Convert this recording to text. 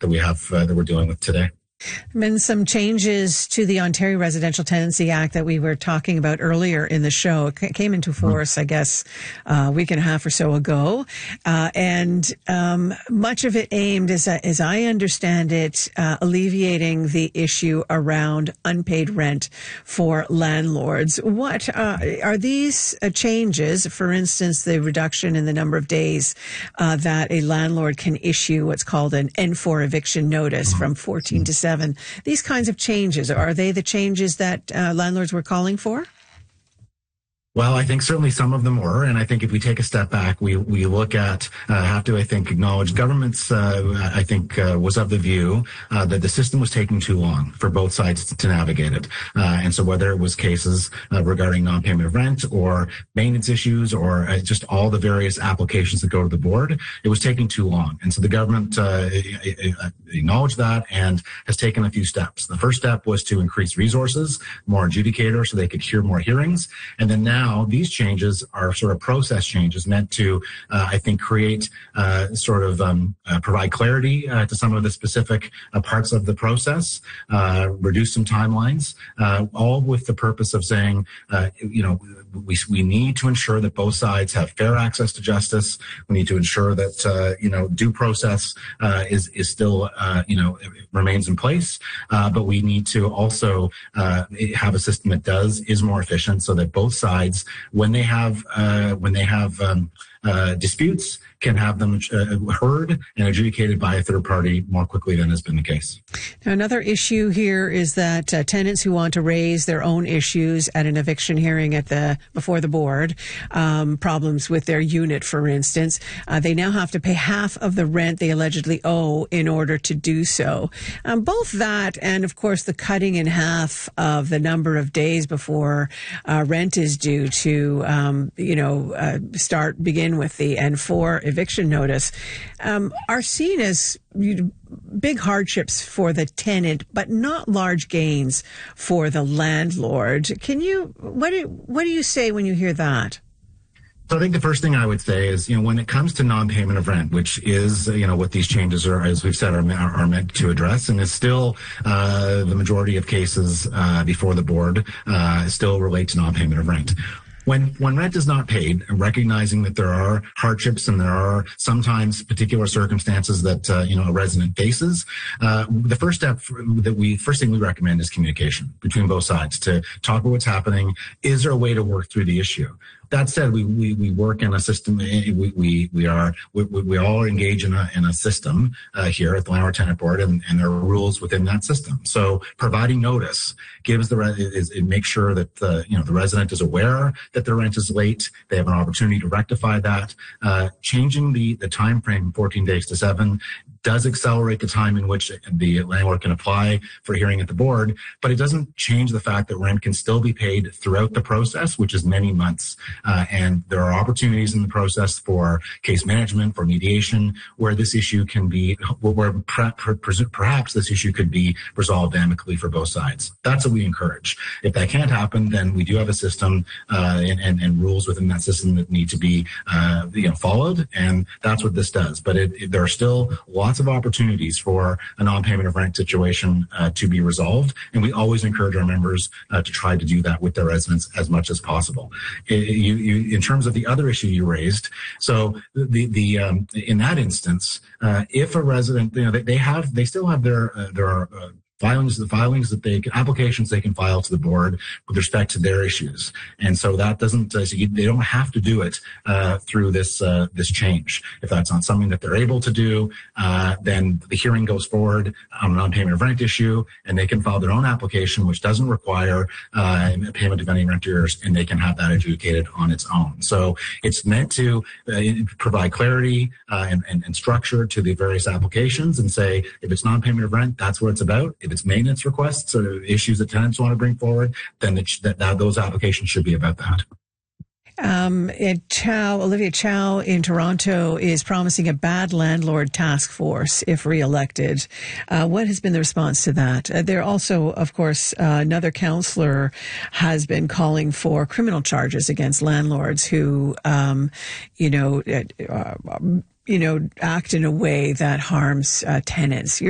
that we have that we're dealing with today. Been some changes to the Ontario Residential Tenancy Act that we were talking about earlier in the show. It came into force, I guess, a week and a half or so ago. And much of it aimed, as I understand it, alleviating the issue around unpaid rent for landlords. What are these changes? For instance, the reduction in the number of days that a landlord can issue what's called an N4 eviction notice from 14 to 7. These kinds of changes, are they the changes that landlords were calling for? Well, I think certainly some of them were, and I think if we take a step back, we look at, have to, I think, acknowledge governments, was of the view that the system was taking too long for both sides to navigate it. And so whether it was cases regarding non-payment of rent or maintenance issues or just all the various applications that go to the board, it was taking too long. And so the government acknowledged that and has taken a few steps. The first step was to increase resources, more adjudicators so they could hear more hearings. And then now these changes are sort of process changes meant to, create provide clarity to some of the specific parts of the process, reduce some timelines, all with the purpose of saying, we need to ensure that both sides have fair access to justice. We need to ensure that, due process is still, remains in place. But we need to also have a system that is more efficient so that both sides, when they have disputes, can have them heard and adjudicated by a third party more quickly than has been the case. Now, another issue here is that tenants who want to raise their own issues at an eviction hearing before the board, problems with their unit, for instance, they now have to pay half of the rent they allegedly owe in order to do so. Both that and, of course, the cutting in half of the number of days before rent is due to, begin with the N4 eviction notice, are seen as big hardships for the tenant, but not large gains for the landlord. What do you say when you hear that? So I think the first thing I would say is, when it comes to non-payment of rent, which is, what these changes are, as we've said, are meant to address, and is still the majority of cases before the board still relate to non-payment of rent. When rent is not paid, and recognizing that there are hardships and there are sometimes particular circumstances that a resident faces, the first thing we recommend is communication between both sides to talk about what's happening. Is there a way to work through the issue? That said, we work in a system. We all engage in a system here at the Landlord Tenant Board, and there are rules within that system. So providing notice gives it makes sure that the resident is aware that their rent is late. They have an opportunity to rectify that. Changing the time frame from 14 days to 7 does accelerate the time in which the landlord can apply for hearing at the board, but it doesn't change the fact that rent can still be paid throughout the process, which is many months. And there are opportunities in the process for case management, for mediation, where this issue can be, where perhaps this issue could be resolved amicably for both sides. That's what we encourage. If that can't happen, then we do have a system and rules within that system that need to be followed, and that's what this does. But there are still lots of opportunities for a non-payment of rent situation to be resolved, and we always encourage our members to try to do that with their residents as much as possible. In terms of the other issue you raised, so in that instance, if a resident, they still have their applications they can file to the board with respect to their issues. And so that doesn't, they don't have to do it through this change. If that's not something that they're able to do, then the hearing goes forward on a non-payment of rent issue, and they can file their own application, which doesn't require payment of any rent arrears, and they can have that adjudicated on its own. So it's meant to provide clarity and structure to the various applications and say, if it's non-payment of rent, that's what it's about. If it's maintenance requests or issues that tenants want to bring forward, then those applications should be about that. Olivia Chow in Toronto is promising a bad landlord task force if re-elected. What has been the response to that? There also, of course, another councillor has been calling for criminal charges against landlords who, act in a way that harms tenants.